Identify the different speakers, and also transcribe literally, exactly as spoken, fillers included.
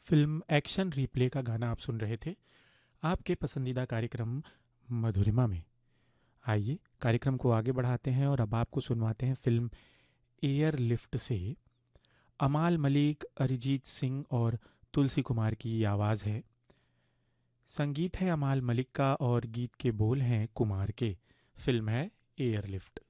Speaker 1: Film action replay का गाना आप सुन रहे थे आपके पसंदीदा कार्यक्रम मधुरिमा में। आइए कार्यक्रम को आगे बढ़ाते हैं और अब आपको सुनवाते हैं फिल्म एयर लिफ्ट से। अमाल मलिक, अरिजीत सिंह और तुलसी कुमार की आवाज़ है। संगीत है अमाल मलिक का और गीत के बोल हैं कुमार के। फिल्म है एयर लिफ्ट।